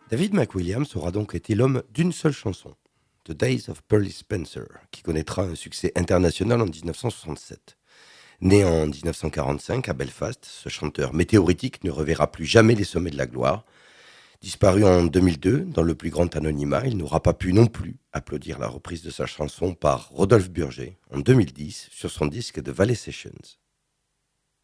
David McWilliams aura donc été l'homme d'une seule chanson, The Days of Pearly Spencer, qui connaîtra un succès international en 1967. Né en 1945 à Belfast, ce chanteur météoritique ne reverra plus jamais les sommets de la gloire. Disparu en 2002, dans le plus grand anonymat, il n'aura pas pu non plus applaudir la reprise de sa chanson par Rodolphe Burger en 2010 sur son disque de Valley Sessions.